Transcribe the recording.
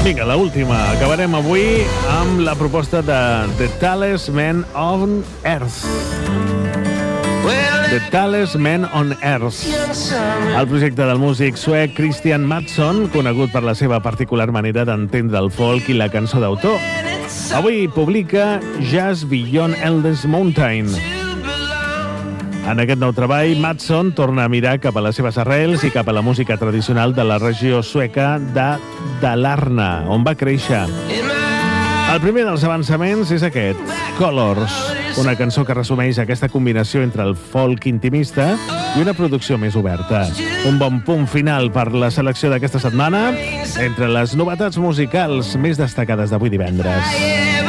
Vinga, l'última. Acabarem avui amb la proposta de The Tallest Man on Earth. The Tallest Man on Earth. El projecte del músic suec Christian Mattsson, conegut per la seva particular manera d'entendre el folk i la cançó d'autor. Avui publica Just Beyond Endless Mountain. En aquest nou treball, Mattsson torna a mirar cap a les seves arrels i cap a la música tradicional de la regió sueca de Dalarna, on va créixer. El primer dels avançaments és aquest, Colors, una cançó que resumeix aquesta combinació entre el folk intimista i una producció més oberta. Un bon punt final per la selecció d'aquesta setmana entre les novetats musicals més destacades d'avui divendres.